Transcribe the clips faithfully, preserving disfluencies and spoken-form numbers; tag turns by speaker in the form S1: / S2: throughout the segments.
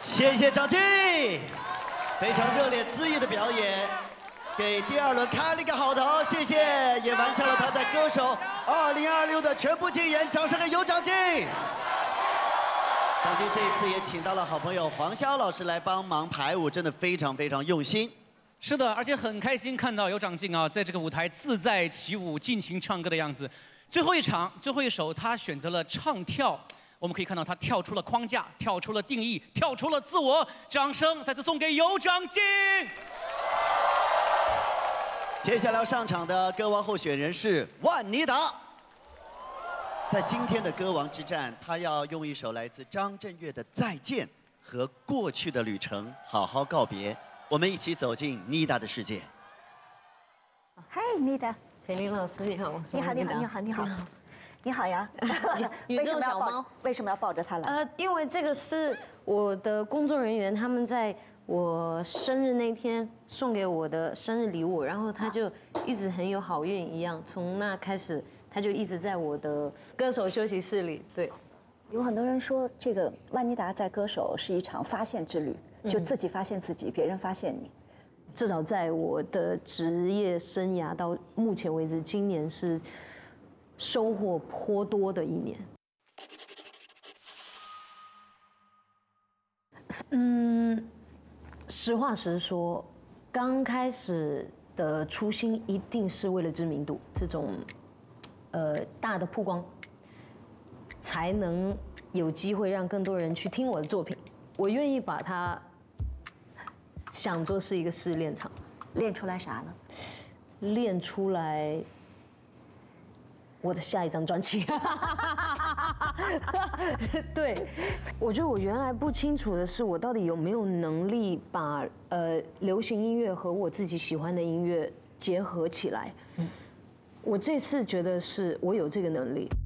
S1: 谢谢张晋，非常热烈恣意的表演，给第二轮开了一个好头，谢谢，也完成了他在歌手二零二六的全部竞演，掌声给有长进。张晋这一次也请到了好朋友黄潇老师来帮忙排舞，真的非常非常用心。
S2: 是的，而且很开心看到有长进啊，在这个舞台自在起舞、尽情唱歌的样子。最后一场，最后一首，他选择了唱跳。 我们可以看到他跳出了框架，跳出了定义，跳出了自我。掌声再次送给有长进。
S1: 接下来要上场的歌王候选人是万妮达。在今天的歌王之战，他要用一首来自张震岳的《再见》和过去的旅程好好告别。我们一起走进妮达的世界。
S3: 嗨，妮达。
S4: 陈琳老师你好，
S3: 你好，你好，你好，你好。 你好呀，
S4: 宇宙小猫
S3: 为什么要抱着它来？
S4: 呃，因为这个是我的工作人员他们在我生日那天送给我的生日礼物，然后他就一直很有好运一样，从那开始他就一直在我的歌手休息室里。对，
S3: 有很多人说这个万妮达在歌手是一场发现之旅，就自己发现自己，别人发现你。
S4: 至少在我的职业生涯到目前为止，今年是。 收获颇多的一年。嗯，实话实说，刚开始的初心一定是为了知名度，这种呃大的曝光，才能有机会让更多人去听我的作品。我愿意把它想作是一个试炼场，
S3: 练出来啥呢？
S4: 练出来。 我的下一张专辑，对，我觉得我原来不清楚的是，我到底有没有能力把呃流行音乐和我自己喜欢的音乐结合起来。嗯，我这次觉得是我有这个能力。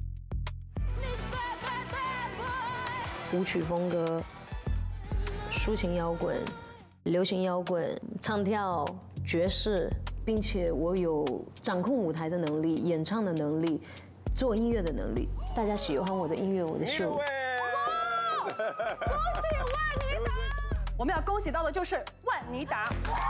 S4: 舞曲风格、抒情摇滚、流行摇滚、唱跳、爵士。 并且我有掌控舞台的能力、演唱的能力、做音乐的能力。大家喜欢我的音乐，我的秀。
S5: 恭喜万妮达！我们要恭喜到的就是万妮达。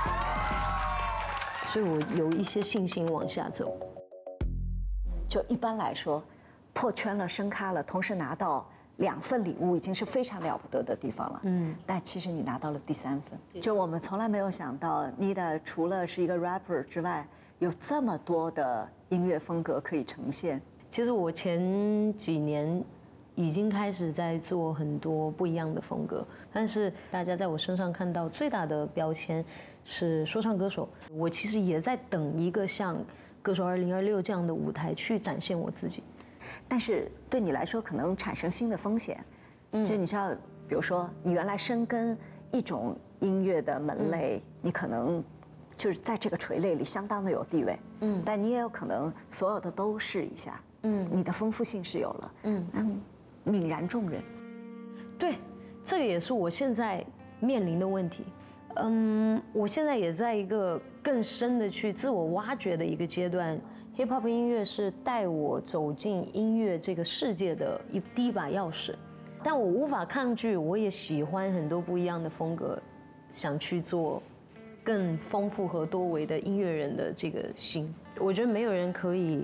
S4: 所以我有一些信心往下走。
S3: 就一般来说，破圈了、升咖了，同时拿到。 两份礼物已经是非常了不得的地方了，嗯，但其实你拿到了第三份，就我们从来没有想到，妮达除了是一个 rapper 之外，有这么多的音乐风格可以呈现。
S4: 其实我前几年已经开始在做很多不一样的风格，但是大家在我身上看到最大的标签是说唱歌手。我其实也在等一个像歌手二零二六这样的舞台去展现我自己。
S3: 但是对你来说，可能产生新的风险，嗯，就你知道，比如说你原来深耕一种音乐的门类，嗯、你可能就是在这个垂类里相当的有地位，嗯，但你也有可能所有的都试一下，嗯，你的丰富性是有了，嗯，那泯然众人。
S4: 对，这个也是我现在面临的问题。嗯，我现在也在一个更深的去自我挖掘的一个阶段。 Hip Hop 音乐是带我走进音乐这个世界的一第一把钥匙，但我无法抗拒，我也喜欢很多不一样的风格，想去做更丰富和多维的音乐人的这个心。我觉得没有人可以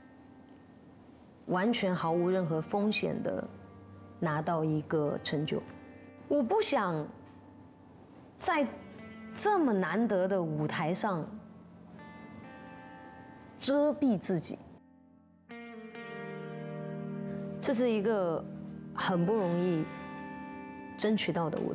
S4: 完全毫无任何风险的拿到一个成就。我不想在这么难得的舞台上。 遮蔽自己，这是一个很不容易争取到的舞台。